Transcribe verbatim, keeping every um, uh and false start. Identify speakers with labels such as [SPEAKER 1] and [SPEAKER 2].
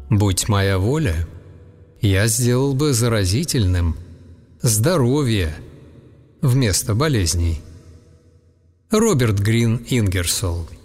[SPEAKER 1] Будь моя воля, я сделал бы заразительным здоровье вместо болезней. Роберт Грин Ингерсолл.